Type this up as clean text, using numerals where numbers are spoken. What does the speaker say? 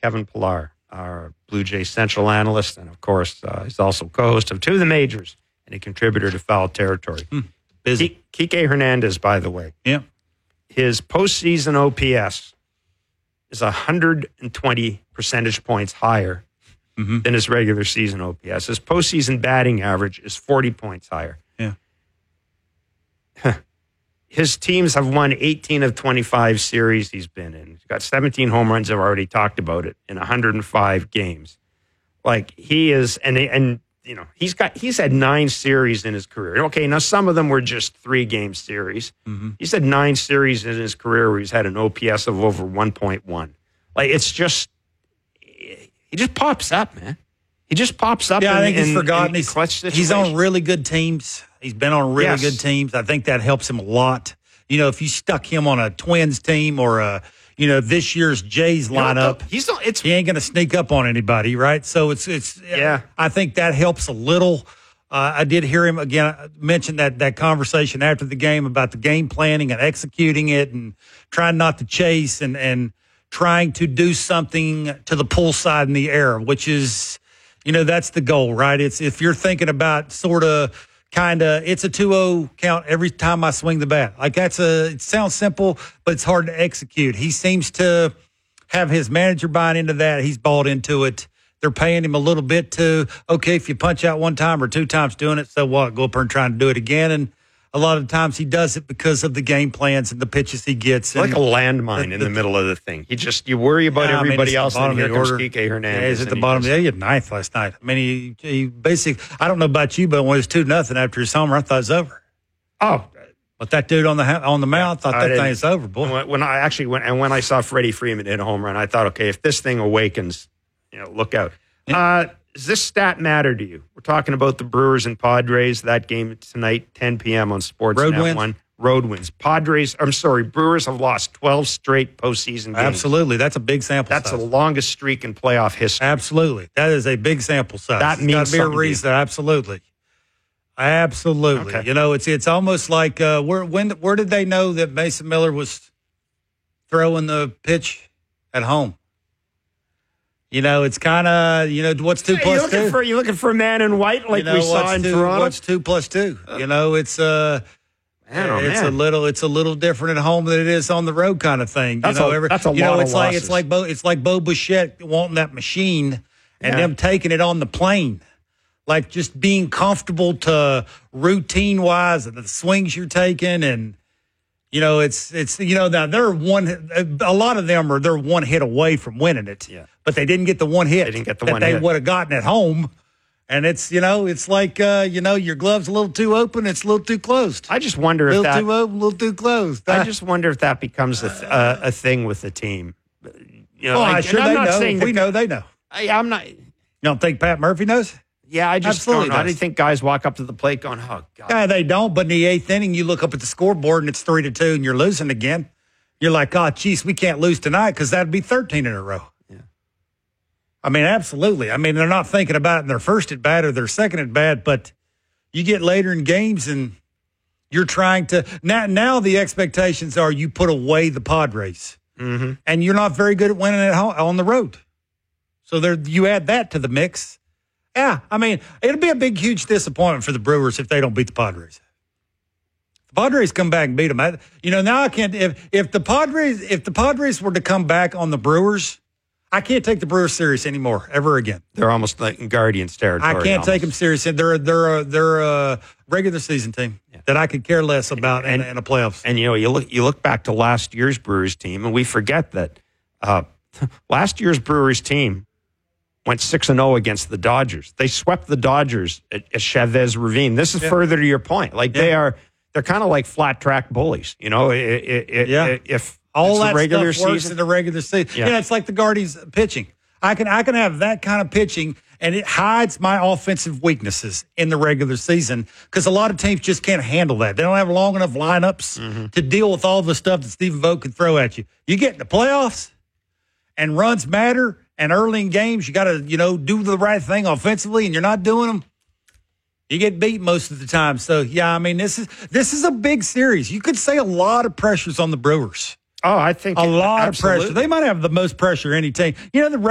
Kevin Pillar, our Blue Jay Central analyst, and of course, he's also co-host of Two of the Majors and a contributor to Foul Territory. Busy. Kike Hernandez, by the way. Yeah. His postseason OPS is 120 percentage points higher than his regular season OPS. His postseason batting average is 40 points higher. Yeah. His teams have won 18 of 25 series he's been in. He's got 17 home runs. I've already talked about it in 105 games. Like he is, and you know, he's had 9 series in his career. Okay, now some of them were just 3-game series. He's had 9 series in his career where he's had an OPS of over 1.1. Like it's just, he just pops up, man. He just pops up. Yeah, I think he's forgotten. He's on really good teams. He's been on really good teams. I think that helps him a lot. You know, if you stuck him on a Twins team or this year's Jays lineup, he ain't going to sneak up on anybody, right? So it's I think that helps a little. I did hear him again mention that conversation after the game about the game planning and executing it and trying not to chase and trying to do something to the pull side in the air, which is, that's the goal, right? It's if you're thinking about sort of it's a 2-0 count every time I swing the bat. Like it sounds simple, but it's hard to execute. He seems to have his manager buying into that. He's bought into it. They're paying him a little bit to, okay, if you punch out 1 time or 2 times doing it, so what? Go up there and try to do it again. And a lot of times he does it because of the game plans and the pitches he gets. Like a landmine in the middle of the thing. You worry about everybody else, and here comes Kike Hernandez. Yeah, he's at the bottom. He had 9th last night. I mean, he basically, I don't know about you, but when it was 2-0 after his homer, I thought it was over. Oh. But that dude on the mound, I thought that thing is over, boy. When I saw Freddie Freeman hit a home run, I thought, okay, if this thing awakens, look out. Yeah. Does this stat matter to you? We're talking about the Brewers and Padres. That game tonight, 10 p.m. on Sportsnet 1. Road wins. Brewers have lost 12 straight postseason games. Absolutely. That's a big sample size. That's the longest streak in playoff history. Absolutely. That is a big sample size. That means something. Got to be a reason. Absolutely. Okay. It's almost like where did they know that Mason Miller was throwing the pitch at home? It's kind of, what's 2 plus 2? You're looking for a man in white like we saw in Toronto? What's 2 plus 2? It's a little different at home than it is on the road kind of thing. That's a lot of losses. It's like Bo Bichette wanting that machine and them taking it on the plane. Like just being comfortable to routine-wise and the swings you're taking and now they're a lot of them they're 1 hit away from winning it. Yeah. But they didn't get the 1 hit. They didn't get the that 1 they hit. would have gotten at home. And it's like your glove's a little too open, it's a little too closed. I just wonder if that too open, a little too closed. I just wonder if that becomes a thing with the team. I'm sure they know. We know they know. I'm not. You don't think Pat Murphy knows? Yeah, I just Absolutely don't know. I didn't think guys walk up to the plate going, "Oh God." Yeah, they don't. But in the 8th inning, you look up at the scoreboard and it's 3-2, and you're losing again. You're like, "Oh, geez, we can't lose tonight because that'd be 13 in a row." Yeah. I mean, absolutely. I mean, they're not thinking about it in their first at bat or their second at bat, but you get later in games and you're trying to now the expectations are you put away the Padres, and you're not very good at winning at home on the road. So you add that to the mix. Yeah, I mean, it'll be a big, huge disappointment for the Brewers if they don't beat the Padres. If the Padres come back and beat them, now I can't. If the Padres were to come back on the Brewers, I can't take the Brewers serious anymore, ever again. They're almost like in Guardians territory. I can't take them serious. They're a regular season team that I could care less about in a playoffs. And you look back to last year's Brewers team, and we forget that last year's Brewers team went 6-0 against the Dodgers. They swept the Dodgers at Chavez Ravine. This is further to your point. Like they're kind of like flat track bullies. If all it's that regular stuff works season, in the regular season. Yeah, it's like the Guardians pitching. I can have that kind of pitching, and it hides my offensive weaknesses in the regular season because a lot of teams just can't handle that. They don't have long enough lineups to deal with all the stuff that Stephen Vogt can throw at you. You get in the playoffs, and runs matter. And early in games, you got to, do the right thing offensively, and you're not doing them. You get beat most of the time. So, yeah, I mean, this is a big series. You could say a lot of pressures on the Brewers. Oh, I think a lot of pressure. They might have the most pressure any team. The